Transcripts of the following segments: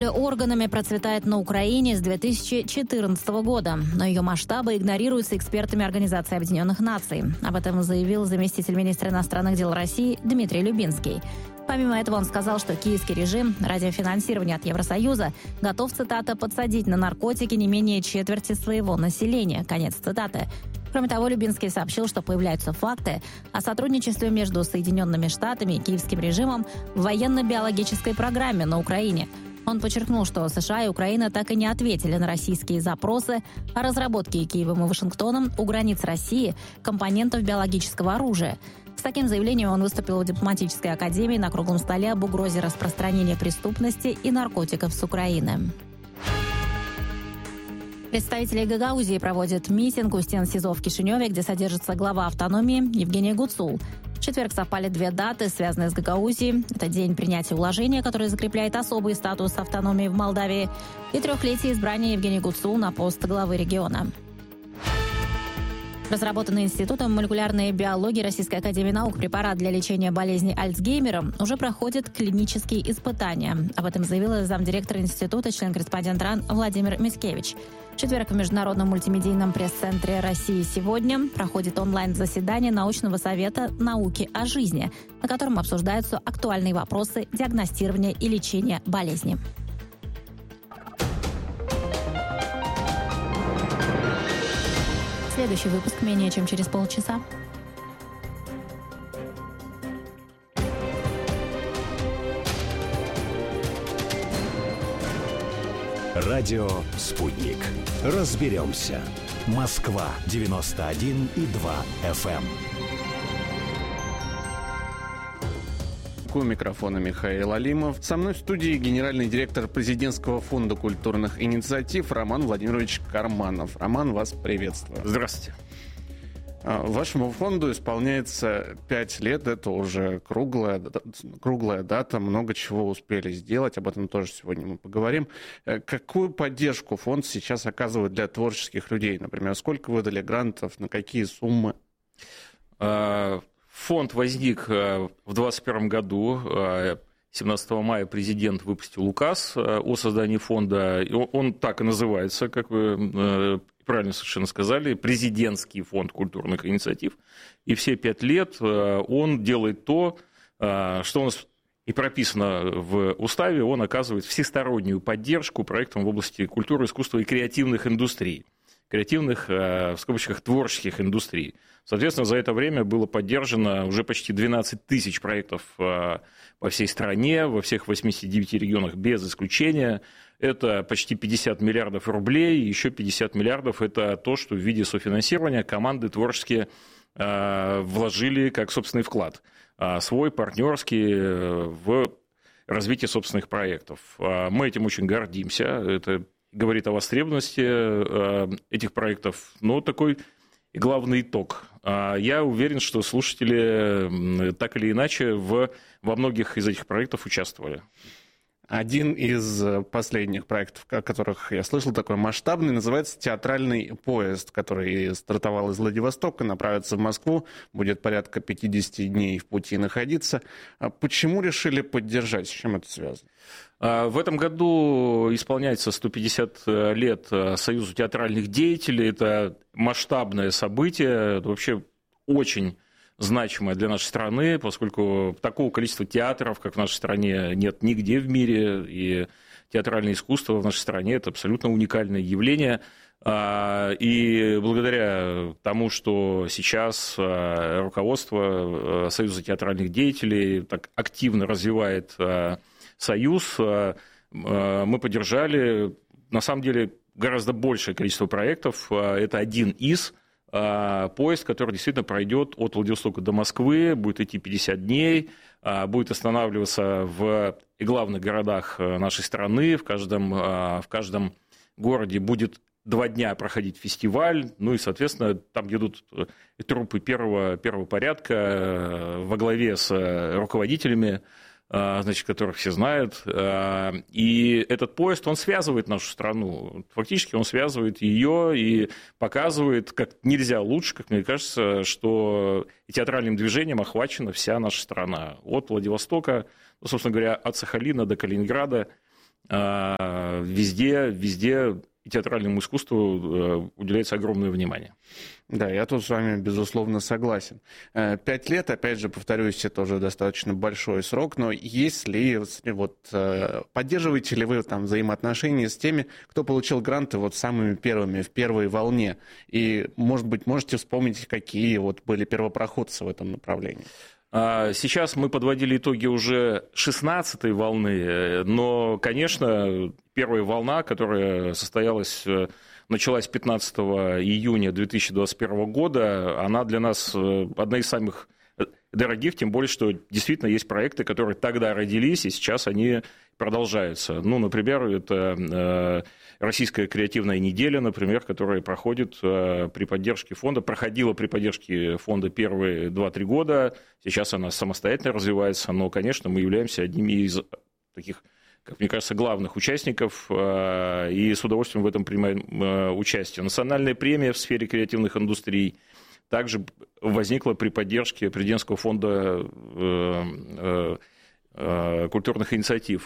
Коррупция органами процветает на Украине с 2014 года, но ее масштабы игнорируются экспертами Организации Объединенных Наций. Об этом заявил заместитель министра иностранных дел России Дмитрий Любинский. Помимо этого он сказал, что киевский режим ради финансирования от Евросоюза готов, цитата, «подсадить на наркотики не менее четверти своего населения». Конец цитаты. Кроме того, Любинский сообщил, что появляются факты о сотрудничестве между Соединенными Штатами и киевским режимом в военно-биологической программе на Украине. Он подчеркнул, что США и Украина так и не ответили на российские запросы о разработке Киевом и Вашингтоном у границ России компонентов биологического оружия. С таким заявлением он выступил в дипломатической академии на круглом столе об угрозе распространения преступности и наркотиков с Украины. Представители Гагаузии проводят митинг у стен СИЗО в Кишиневе, где содержится глава автономии Евгений Гуцул. В четверг совпали две даты, связанные с Гагаузией. Это день принятия уложения, которое закрепляет особый статус автономии в Молдавии, и 3-летие избрания Евгения Гуцул на пост главы региона. Разработанный Институтом молекулярной биологии Российской академии наук препарат для лечения болезни Альцгеймера уже проходит клинические испытания. Об этом заявила замдиректора института, член-корреспондент РАН Владимир Мицкевич. В четверг в Международном мультимедийном пресс-центре России сегодня проходит онлайн-заседание научного совета науки о жизни, на котором обсуждаются актуальные вопросы диагностирования и лечения болезни. Следующий выпуск менее чем через полчаса. Радио «Спутник». Разберемся. Москва, 91,2 FM. У микрофона Михаил Алимов. Со мной в студии генеральный директор Президентского фонда культурных инициатив Роман Владимирович Карманов. Роман, вас приветствую. Здравствуйте. Вашему фонду исполняется 5 лет. Это уже круглая дата. Много чего успели сделать. Об этом тоже сегодня мы поговорим. Какую поддержку фонд сейчас оказывает для творческих людей? Например, сколько выдали грантов, на какие суммы? Фонд возник в 2021 году. 17 мая президент выпустил указ о создании фонда. Он так и называется, как вы правильно совершенно сказали, президентский фонд культурных инициатив. И все 5 лет он делает то, что у нас и прописано в уставе. Он оказывает всестороннюю поддержку проектам в области культуры, искусства и креативных индустрий. Креативных, в скобочках, творческих индустрий. Соответственно, за это время было поддержано уже почти 12 тысяч проектов по всей стране, во всех 89 регионах без исключения. Это почти 50 миллиардов рублей, еще 50 миллиардов – это то, что в виде софинансирования команды творческие вложили как собственный вклад, свой, партнерский, в развитие собственных проектов. Мы этим очень гордимся, это говорит о востребованности этих проектов, но такой главный итог. Я уверен, что слушатели так или иначе во многих из этих проектов участвовали. Один из последних проектов, о которых я слышал, такой масштабный, называется «Театральный поезд», который стартовал из Владивостока, направится в Москву, будет порядка 50 дней в пути находиться. Почему решили поддержать? С чем это связано? В этом году исполняется 150 лет Союзу театральных деятелей. Это масштабное событие, это вообще очень значимое для нашей страны, поскольку такого количества театров, как в нашей стране, нет нигде в мире, и театральное искусство в нашей стране – это абсолютно уникальное явление. И благодаря тому, что сейчас руководство Союза театральных деятелей так активно развивает Союз, мы поддержали, на самом деле, гораздо большее количество проектов. Это один из поезд, который действительно пройдет от Владивостока до Москвы, будет идти 50 дней, будет останавливаться в главных городах нашей страны, в каждом городе будет 2 дня проходить фестиваль, ну и, соответственно, там едут труппы первого порядка во главе с руководителями, значит, которых все знают. И этот поезд, он связывает нашу страну. Фактически он связывает ее и показывает, как нельзя лучше, как мне кажется, что театральным движением охвачена вся наша страна. От Владивостока, ну, собственно говоря, от Сахалина до Калининграда. везде и театральному искусству уделяется огромное внимание. Да, я тут с вами, безусловно, согласен. 5 лет, опять же, повторюсь, это уже достаточно большой срок, но если поддерживаете ли вы там взаимоотношения с теми, кто получил гранты вот самыми первыми, в первой волне? И, может быть, можете вспомнить, какие вот были первопроходцы в этом направлении? Сейчас мы подводили итоги уже 16-й волны, но, конечно, первая волна, которая началась 15 июня 2021 года, она для нас одна из самых дорогих, тем более, что действительно есть проекты, которые тогда родились, и сейчас они продолжаются. Ну, например, это Российская креативная неделя, например, которая проходит при поддержке фонда, проходила при поддержке фонда первые 2-3 года, сейчас она самостоятельно развивается, но, конечно, мы являемся одними из таких, как мне кажется, главных участников, и с удовольствием в этом принимаем участие. Национальная премия в сфере креативных индустрий также возникла при поддержке президентского фонда культурных инициатив.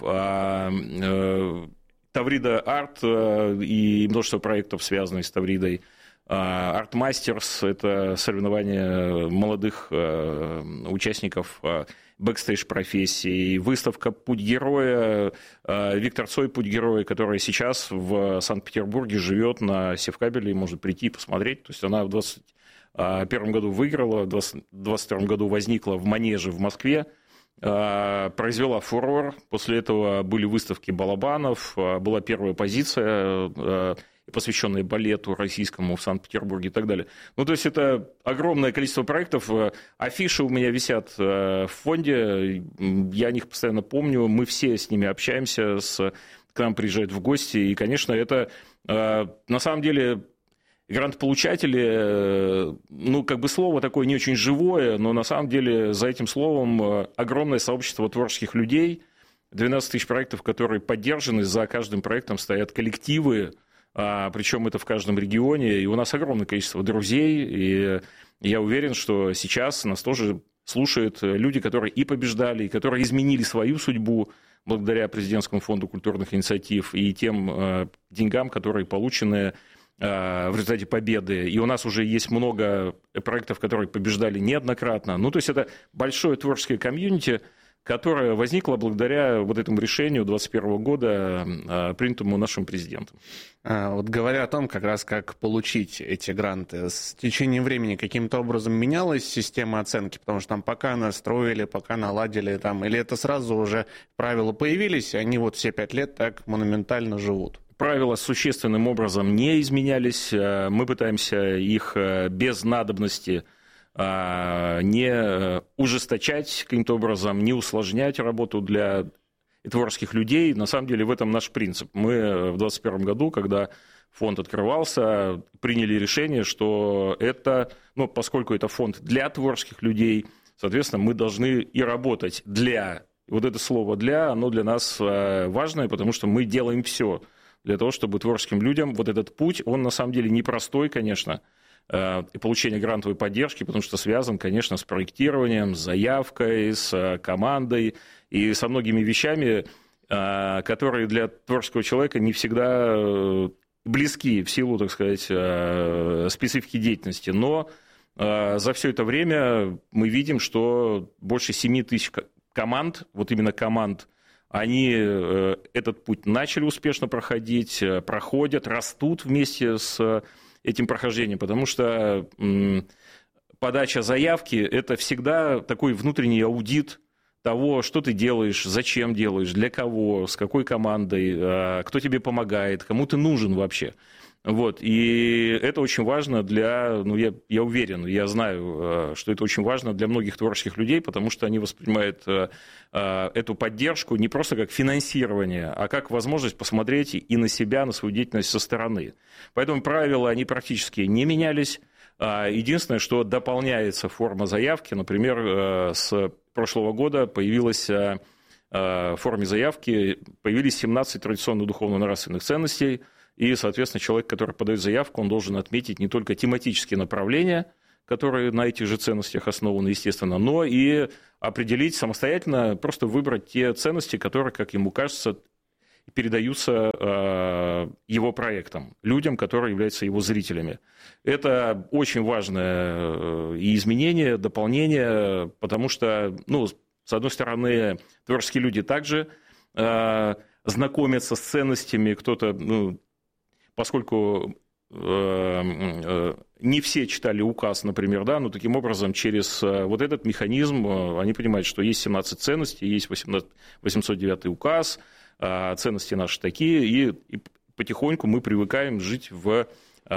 Таврида Арт и множество проектов, связанных с Тавридой. Арт Мастерс – это соревнования молодых участников бэкстейдж-профессий. Выставка «Путь героя», Виктор Цой «Путь героя», которая сейчас в Санкт-Петербурге живет на Севкабеле, может прийти и посмотреть. То есть она в 2021 году выиграла, в 2022 году возникла в Манеже в Москве, произвела фурор. После этого были выставки балабанов, была первая позиция, посвященная балету российскому в Санкт-Петербурге и так далее. Ну, то есть это огромное количество проектов. Афиши у меня висят в фонде, я о них постоянно помню, мы все с ними общаемся, к нам приезжают в гости, и, конечно, это на самом деле... Грантополучатели, слово такое не очень живое, но на самом деле за этим словом огромное сообщество творческих людей, 12 тысяч проектов, которые поддержаны, за каждым проектом стоят коллективы, причем это в каждом регионе, и у нас огромное количество друзей, и я уверен, что сейчас нас тоже слушают люди, которые и побеждали, и которые изменили свою судьбу благодаря президентскому фонду культурных инициатив и тем деньгам, которые получены в результате победы. И у нас уже есть много проектов, которые побеждали неоднократно. Ну, то есть это большое творческое комьюнити, которое возникло благодаря вот этому решению 2021 года, принятому нашим президентом. Вот говоря о том, как раз как получить эти гранты, с течением времени каким-то образом менялась система оценки? Потому что там пока настроили, пока наладили, или это сразу уже правила появились, и они вот все 5 лет так монументально живут? Правила существенным образом не изменялись. Мы пытаемся их без надобности не ужесточать каким-то образом, не усложнять работу для творческих людей. На самом деле в этом наш принцип. Мы в 2021 году, когда фонд открывался, приняли решение, что это, поскольку это фонд для творческих людей, соответственно, мы должны и работать для. Вот это слово «для», оно для нас важное, потому что мы делаем все для того, чтобы творческим людям вот этот путь, он на самом деле непростой, конечно, получение грантовой поддержки, потому что связан, конечно, с проектированием, с заявкой, с командой и со многими вещами, которые для творческого человека не всегда близки в силу, так сказать, специфики деятельности. Но за все это время мы видим, что больше 7 тысяч команд, вот именно команд, они этот путь начали успешно проходить, проходят, растут вместе с этим прохождением, потому что подача заявки – это всегда такой внутренний аудит того, что ты делаешь, зачем делаешь, для кого, с какой командой, кто тебе помогает, кому ты нужен вообще. Вот. И это очень важно для, я уверен, я знаю, что это очень важно для многих творческих людей, потому что они воспринимают эту поддержку не просто как финансирование, а как возможность посмотреть и на себя, на свою деятельность со стороны. Поэтому правила, они практически не менялись. Единственное, что дополняется форма заявки, например, с прошлого года появилась в форме заявки, появились 17 традиционных духовно-нравственных ценностей. И, соответственно, человек, который подает заявку, он должен отметить не только тематические направления, которые на этих же ценностях основаны, естественно, но и определить самостоятельно, просто выбрать те ценности, которые, как ему кажется, и передаются его проектам, людям, которые являются его зрителями. Это очень важное и изменение, дополнение, потому что, с одной стороны, творческие люди также знакомятся с ценностями, кто-то, поскольку не все читали указ, например, но таким образом через вот этот механизм они понимают, что есть 17 ценностей, есть 809 указ, ценности наши такие, и потихоньку мы привыкаем жить в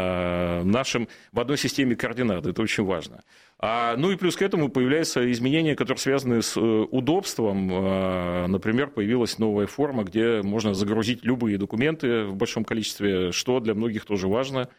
одной системе координат, это очень важно. И плюс к этому появляются изменения, которые связаны с удобством. Например, появилась новая форма, где можно загрузить любые документы в большом количестве, что для многих тоже важно,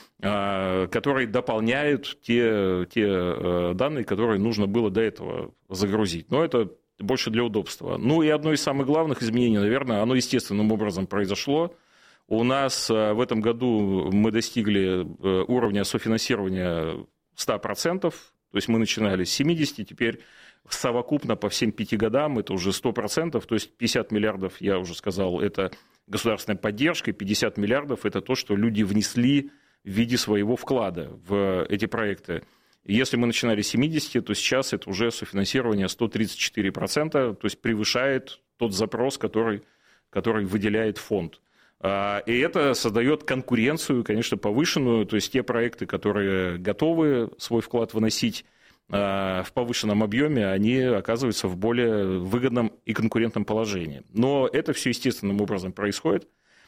которые дополняют те данные, которые нужно было до этого загрузить. Но это больше для удобства. И одно из самых главных изменений, наверное, оно естественным образом произошло. У нас в этом году мы достигли уровня софинансирования 100%, то есть мы начинали с 70%, теперь совокупно по всем 5 годам это уже 100%, то есть 50 миллиардов, я уже сказал, это государственная поддержка, и 50 миллиардов это то, что люди внесли в виде своего вклада в эти проекты. Если мы начинали с 70%, то сейчас это уже софинансирование 134%, то есть превышает тот запрос, который выделяет фонд. И это создает конкуренцию, конечно, повышенную, то есть те проекты, которые готовы свой вклад выносить в повышенном объеме, они оказываются в более выгодном и конкурентном положении. Но это все естественным образом происходит,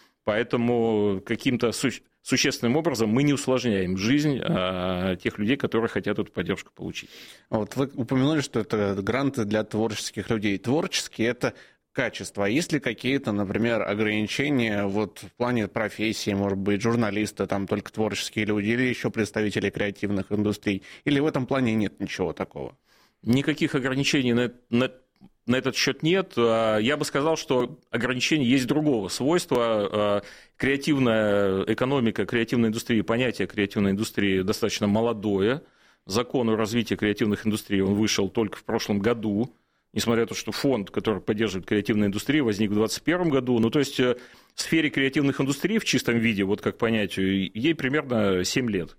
поэтому каким-то существенным образом мы не усложняем жизнь тех людей, которые хотят эту поддержку получить. Вот вы упомянули, что это гранты для творческих людей. Творческие – это качество. А есть ли какие-то, например, ограничения в плане профессии, может быть, журналисты, там только творческие люди, или еще представители креативных индустрий? Или в этом плане нет ничего такого? Никаких ограничений на этот счет нет. Я бы сказал, что ограничения есть другого свойства. Креативная экономика, креативная индустрия, понятие креативной индустрии достаточно молодое. Закон о развитии креативных индустрий, он вышел только в прошлом году. Несмотря на то, что фонд, который поддерживает креативную индустрию, возник в 2021 году. То есть в сфере креативных индустрий в чистом виде, как понятию, ей примерно 7 лет.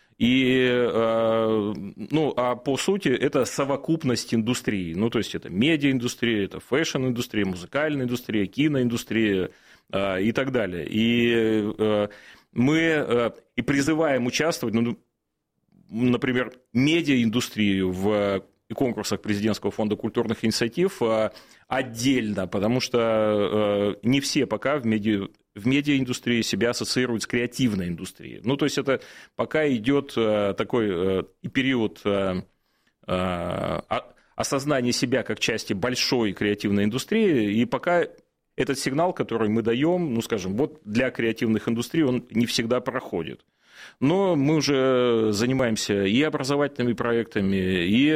А по сути это совокупность индустрии. То есть это медиаиндустрия, это фэшн-индустрия, музыкальная индустрия, киноиндустрия и так далее. И мы и призываем участвовать, например, медиаиндустрию в конкурсах Президентского фонда культурных инициатив отдельно, потому что не все пока в медиаиндустрии себя ассоциируют с креативной индустрией. То есть это пока идет такой период осознания себя как части большой креативной индустрии, и пока этот сигнал, который мы даем, для креативных индустрий, он не всегда проходит. Но мы уже занимаемся и образовательными проектами, и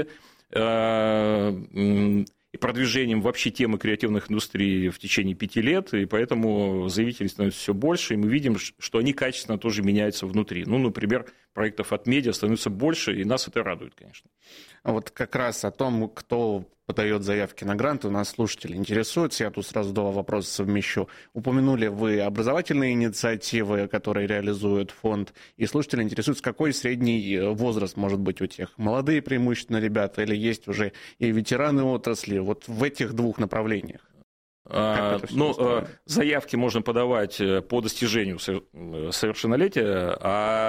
продвижением вообще темы креативных индустрий в течение 5 лет, и поэтому заявителей становится все больше, и мы видим, что они качественно тоже меняются внутри. Например, проектов от медиа становится больше, и нас это радует, конечно. Вот как раз о том, кто подает заявки на гранты, у нас слушатели интересуются. Я тут сразу два вопроса совмещу. Упомянули вы образовательные инициативы, которые реализует фонд, и слушатели интересуются, какой средний возраст может быть у тех? Молодые преимущественно ребята или есть уже и ветераны отрасли? Вот в этих двух направлениях. Заявки можно подавать по достижению совершеннолетия,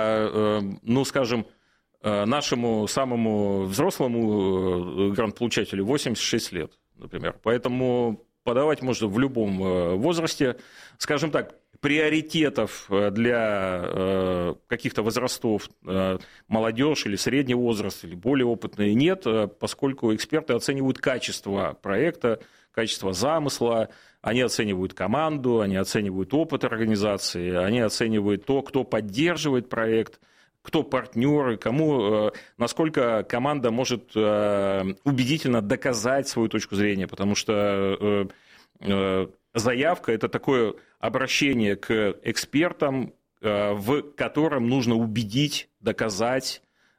нашему самому взрослому грантополучателю 86 лет, например. Поэтому подавать можно в любом возрасте. Скажем так, приоритетов для каких-то возрастов, молодежь или средний возраст, или более опытные нет, поскольку эксперты оценивают качество проекта, качество замысла, они оценивают команду, они оценивают опыт организации, они оценивают то, кто поддерживает проект, кто партнеры, кому, насколько команда может убедительно доказать свою точку зрения, потому что заявка – это такое обращение к экспертам, в котором нужно убедить, доказать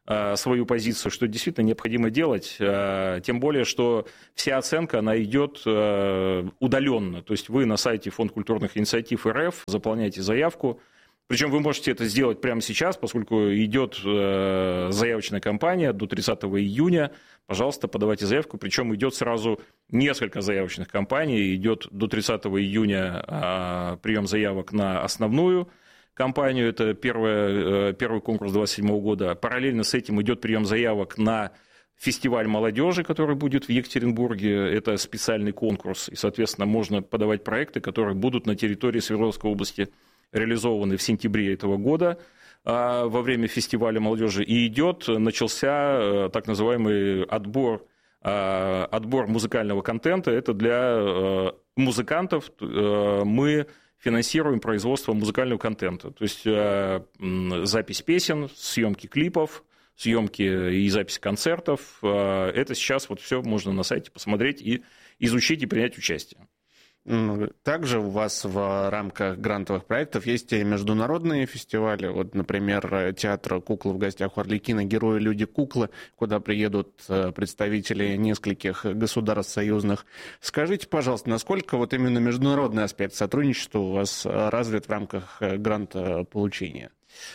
свою позицию, что действительно необходимо делать, тем более, что вся оценка, она идет удаленно. То есть вы на сайте Фонд культурных инициатив РФ заполняете заявку, причем вы можете это сделать прямо сейчас, поскольку идет заявочная кампания до 30 июня. Пожалуйста, подавайте заявку, причем идет сразу несколько заявочных кампаний, идет до 30 июня прием заявок на основную кампанию, это первый конкурс 2027 года. Параллельно с этим идет прием заявок на фестиваль молодежи, который будет в Екатеринбурге. Это специальный конкурс, и, соответственно, можно подавать проекты, которые будут на территории Свердловской области реализованы в сентябре этого года во время фестиваля молодежи. И начался так называемый отбор музыкального контента. Это для музыкантов. Мы финансируем производство музыкального контента. То есть запись песен, съемки клипов, съемки и запись концертов. Это сейчас вот все можно на сайте посмотреть и изучить и принять участие. Также у вас в рамках грантовых проектов есть и международные фестивали. Вот, например, театр «Куклы в гостях у Арлекина», «Герои, люди, куклы», куда приедут представители нескольких государств союзных. Скажите, пожалуйста, насколько вот именно международный аспект сотрудничества у вас развит в рамках гранта получения?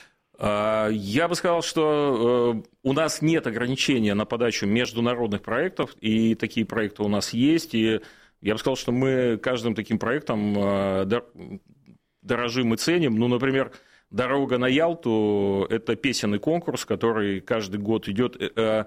Я бы сказал, что у нас нет ограничения на подачу международных проектов, и такие проекты у нас есть, и я бы сказал, что мы каждым таким проектом дорожим и ценим. Ну, например, «Дорога на Ялту» – это песенный конкурс, который каждый год идет.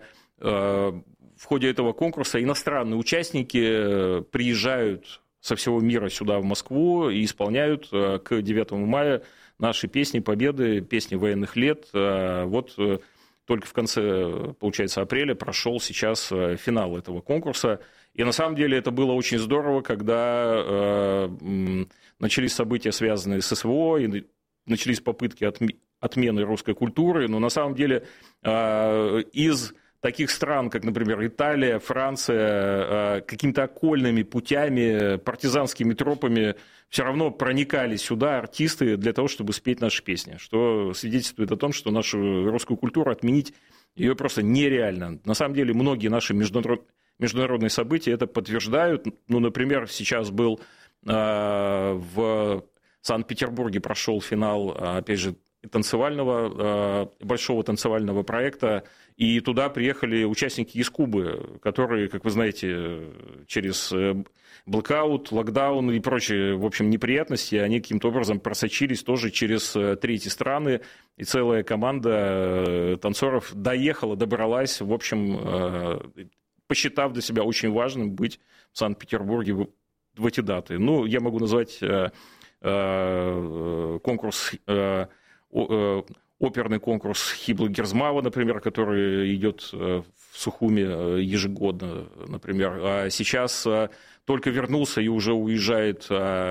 В ходе этого конкурса иностранные участники приезжают со всего мира сюда, в Москву, и исполняют к 9 мая наши песни Победы, песни военных лет. Вот только в конце, получается, апреля прошел сейчас финал этого конкурса. И на самом деле это было очень здорово, когда начались события, связанные с СВО, и начались попытки отмены русской культуры. Но на самом деле из таких стран, как, например, Италия, Франция, какими-то окольными путями, партизанскими тропами все равно проникали сюда артисты для того, чтобы спеть наши песни, что свидетельствует о том, что нашу русскую культуру отменить ее просто нереально. На самом деле многие наши международные события это подтверждают. Ну, например, сейчас был в Санкт-Петербурге прошел финал, опять же, большого танцевального проекта, и туда приехали участники из Кубы, которые, как вы знаете, через блэкаут, локдаун и прочие, в общем, неприятности, они каким-то образом просочились тоже через третьи страны, и целая команда танцоров добралась, в общем, посчитав для себя очень важным быть в Санкт-Петербурге в эти даты. Ну, я могу назвать конкурс, оперный конкурс Хиблы Герзмава, например, который идет в Сухуме ежегодно, например. А сейчас только вернулся и уже уезжает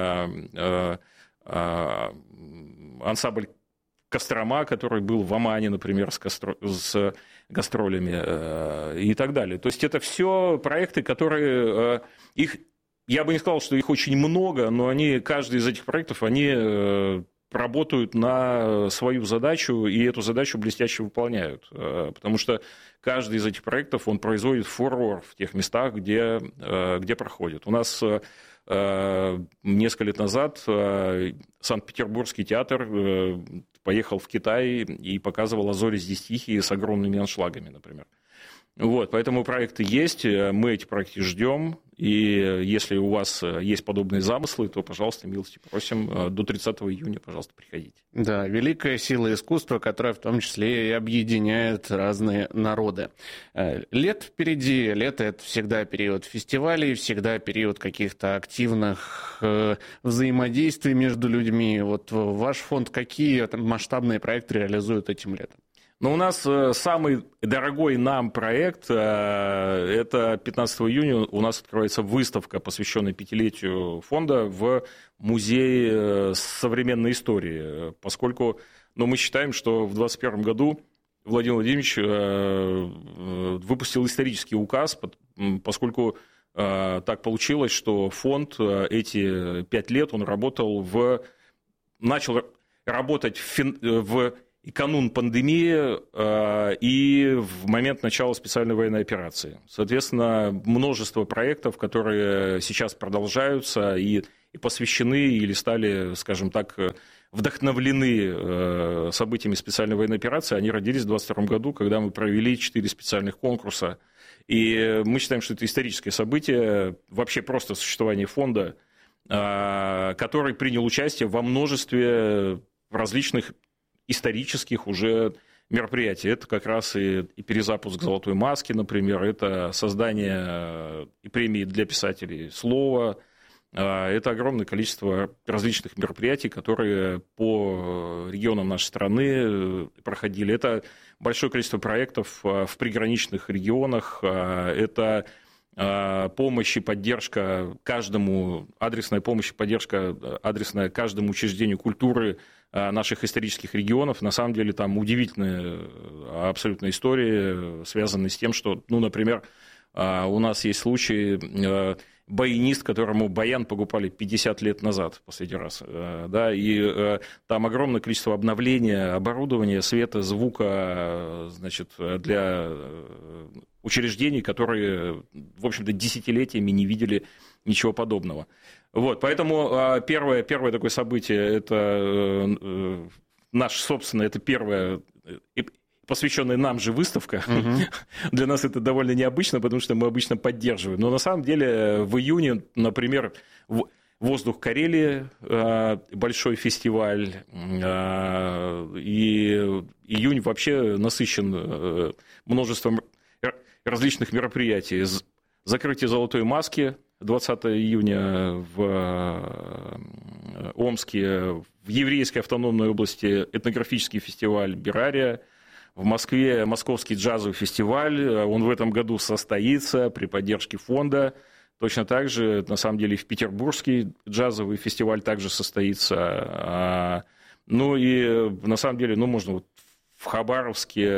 ансамбль Кострома, который был в Омане, например, с гастролями и так далее. То есть это все проекты, которые я бы не сказал, что их очень много, но каждый из этих проектов, они работают на свою задачу, и эту задачу блестяще выполняют. Потому что каждый из этих проектов, он производит фурор в тех местах, где проходит. У нас несколько лет назад Санкт-Петербургский театр поехал в Китай и показывал «Азори здесь тихие» с огромными аншлагами, например. Вот, поэтому проекты есть, мы эти проекты ждем, и если у вас есть подобные замыслы, то, пожалуйста, милости просим, до 30 июня, пожалуйста, приходите. Да, великая сила искусства, которая в том числе и объединяет разные народы. Лето впереди, лето – это всегда период фестивалей, всегда период каких-то активных взаимодействий между людьми. Вот ваш фонд какие масштабные проекты реализует этим летом? Но у нас самый дорогой нам проект, это 15 июня у нас открывается выставка, посвященная 5-летию фонда в Музее современной истории, поскольку мы считаем, что в 2021 году Владимир Владимирович выпустил исторический указ, поскольку так получилось, что фонд эти 5 лет он начал работать в и канун пандемии, и в момент начала специальной военной операции. Соответственно, множество проектов, которые сейчас продолжаются и посвящены или стали, скажем так, вдохновлены событиями специальной военной операции, они родились в 2022 году, когда мы провели 4 специальных конкурса. И мы считаем, что это историческое событие, вообще просто существование фонда, который принял участие во множестве различных исторических уже мероприятий. Это как раз и перезапуск «Золотой маски», например, это создание и премии для писателей «Слово». Это огромное количество различных мероприятий, которые по регионам нашей страны проходили. Это большое количество проектов в приграничных регионах. Это помощь и поддержка каждому, адресная помощь и поддержка адресная каждому учреждению культуры наших исторических регионов. На самом деле там удивительные абсолютно истории, связанные с тем, что, например, у нас есть случай, баянист, которому баян покупали 50 лет назад в последний раз. Да, и там огромное количество обновления оборудования, света, звука, значит, для учреждений, которые, в общем-то, десятилетиями не видели ничего подобного. Вот, поэтому первое такое событие, это наше собственное, это первое, посвященная нам же выставка. Для нас это довольно необычно, потому что мы обычно поддерживаем. Но на самом деле в июне, например, «Воздух Карелии», большой фестиваль, и июнь вообще насыщен множеством различных мероприятий. Закрытие «Золотой маски» 20 июня в Омске, в Еврейской автономной области этнографический фестиваль «Берария», в Москве Московский джазовый фестиваль, он в этом году состоится при поддержке фонда. Точно так же, на самом деле, и в Петербургский джазовый фестиваль также состоится. Ну и, на самом деле, можно вот в Хабаровске,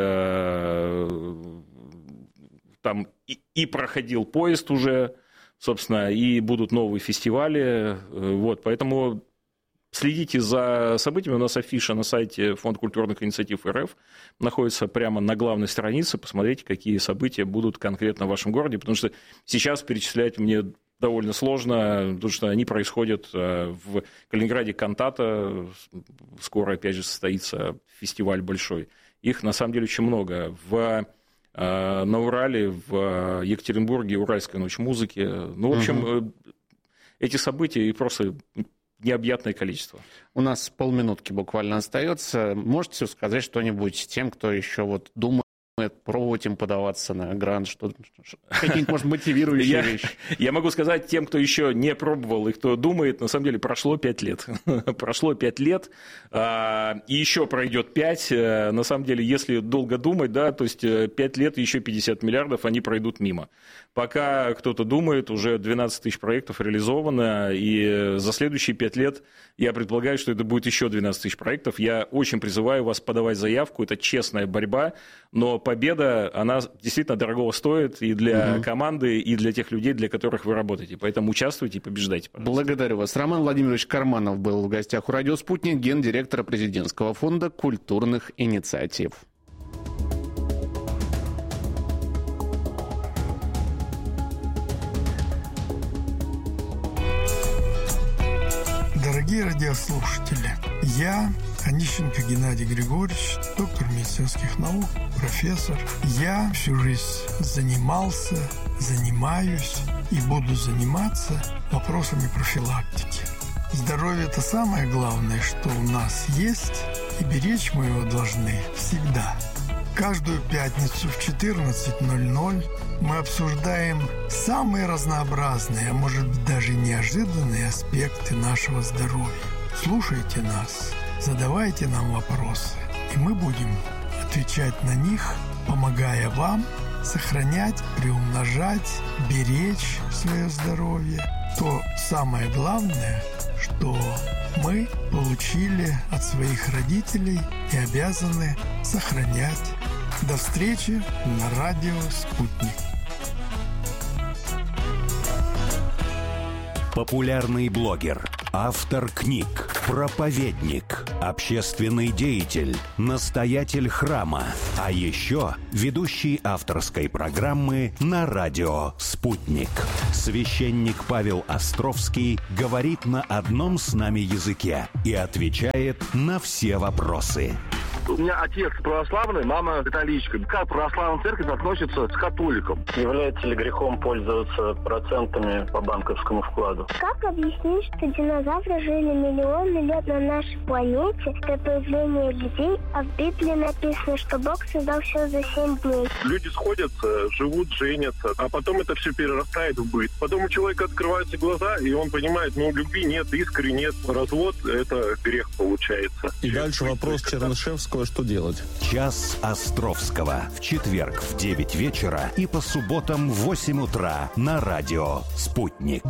там и проходил поезд уже, собственно, и будут новые фестивали. Вот, поэтому следите за событиями. У нас афиша на сайте Фонда культурных инициатив РФ находится прямо на главной странице. Посмотрите, какие события будут конкретно в вашем городе, потому что сейчас перечислять мне довольно сложно, потому что они происходят в Калининграде «Кантата». Скоро, опять же, состоится фестиваль большой. Их, на самом деле, очень много. На Урале, в Екатеринбурге «Уральская ночь музыки». Ну, в общем, эти события и просто необъятное количество. У нас полминутки буквально остается. Можете сказать что-нибудь тем, кто еще вот думает, пробовать им подаваться на грант, какие-нибудь, может, мотивирующие вещи? Я могу сказать тем, кто еще не пробовал и кто думает, на самом деле прошло 5 лет. Прошло 5 лет, и еще пройдет 5. На самом деле, если долго думать, да, то есть 5 лет и еще 50 миллиардов, они пройдут мимо. Пока кто-то думает, уже 12 тысяч проектов реализовано, и за следующие 5 лет я предполагаю, что это будет еще 12 тысяч проектов. Я очень призываю вас подавать заявку, это честная борьба, но победа, она действительно дорогого стоит и для команды, и для тех людей, для которых вы работаете. Поэтому участвуйте и побеждайте, пожалуйста. Благодарю вас. Роман Владимирович Карманов был в гостях у «Радио Спутник», гендиректора президентского фонда культурных инициатив. Дорогие радиослушатели, я, Онищенко Геннадий Григорьевич, доктор медицинских наук, профессор. Я всю жизнь занимался, занимаюсь и буду заниматься вопросами профилактики. Здоровье – это самое главное, что у нас есть, и беречь мы его должны всегда. Каждую пятницу в 14:00 мы обсуждаем самые разнообразные, а может быть даже неожиданные аспекты нашего здоровья. Слушайте нас, задавайте нам вопросы, и мы будем отвечать на них, помогая вам сохранять, приумножать, беречь свое здоровье. То самое главное, что мы получили от своих родителей и обязаны сохранять. До встречи на радио «Спутник». Популярный блогер, автор книг, проповедник, общественный деятель, настоятель храма, а еще ведущий авторской программы на радио «Спутник». Священник Павел Островский говорит на одном с нами языке и отвечает на все вопросы. У меня отец православный, мама католичка. Как православная церковь относится к католикам? Является ли грехом пользоваться процентами по банковскому вкладу? Как объяснить, что динозавры жили миллионы лет на нашей планете до появления людей, а в Библии написано, что Бог создал все за 7 дней? Люди сходятся, живут, женятся, а потом это все перерастает в быт. Потом у человека открываются глаза, и он понимает, любви нет, искры нет. Развод – это грех получается. И дальше вопрос Чернышевского, что делать? Час Островского. В четверг в 9 вечера и по субботам в 8 утра на радио «Спутник».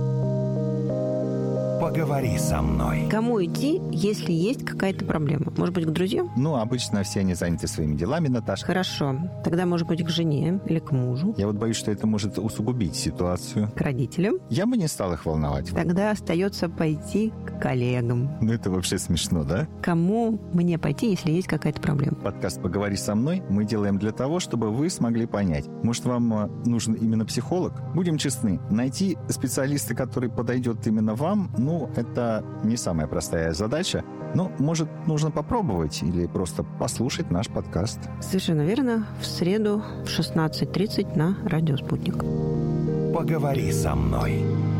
Поговори со мной. Кому идти, если есть какая-то проблема? Может быть, к друзьям? Обычно все они заняты своими делами, Наташа. Хорошо. Тогда, может быть, к жене или к мужу? Я боюсь, что это может усугубить ситуацию. К родителям? Я бы не стал их волновать. Тогда остается пойти к коллегам. Это вообще смешно, да? Кому мне пойти, если есть какая-то проблема? Подкаст «Поговори со мной» мы делаем для того, чтобы вы смогли понять. Может, вам нужен именно психолог? Будем честны, найти специалиста, который подойдет именно вам, это не самая простая задача. Может, нужно попробовать или просто послушать наш подкаст. Совершенно верно. В среду в 16:30 на радио «Спутник». Поговори со мной.